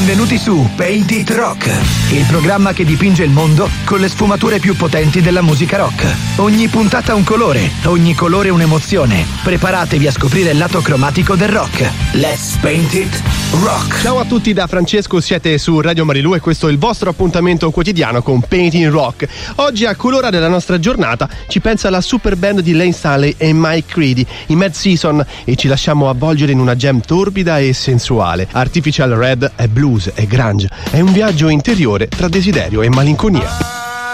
Benvenuti su Paint It Rock, il programma che dipinge il mondo con le sfumature più potenti della musica rock. Ogni puntata un colore, ogni colore un'emozione. Preparatevi a scoprire il lato cromatico del rock. Let's Paint It Rock. Ciao a tutti da Francesco, siete su Radio Marilù e questo è il vostro appuntamento quotidiano con Paint It Rock. Oggi a colorare la nostra giornata ci pensa la super band di Layne Staley e Mike Creedy, i Mad Season, e ci lasciamo avvolgere in una jam torbida e sensuale. Artificial Red è blues, è grunge, è un viaggio interiore tra desiderio e malinconia.